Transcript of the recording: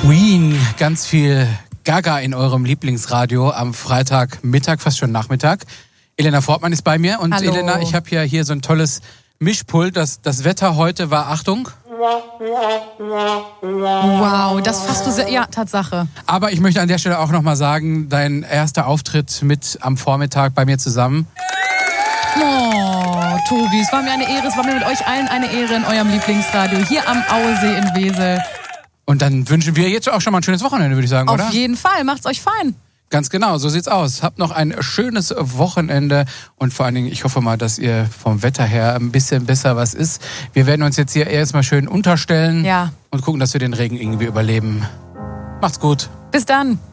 Queen, ganz viel Gaga in eurem Lieblingsradio am Freitagmittag, fast schon Nachmittag. Elena Fortmann ist bei mir und Hallo. Elena, ich habe ja hier so ein tolles Mischpult. Das Wetter heute war, Achtung. Wow, das fasst du sehr, ja, Tatsache. Aber ich möchte an der Stelle auch nochmal sagen, dein erster Auftritt mit am Vormittag bei mir zusammen. Oh, Tobi, es war mir eine Ehre, es war mir mit euch allen eine Ehre in eurem Lieblingsradio, hier am Auesee in Wesel. Und dann wünschen wir jetzt auch schon mal ein schönes Wochenende, würde ich sagen, oder? Auf jeden Fall, macht's euch fein. Ganz genau, so sieht's aus. Habt noch ein schönes Wochenende und vor allen Dingen, ich hoffe mal, dass ihr vom Wetter her ein bisschen besser was ist. Wir werden uns jetzt hier erstmal schön unterstellen Ja. und gucken, dass wir den Regen irgendwie überleben. Macht's gut. Bis dann.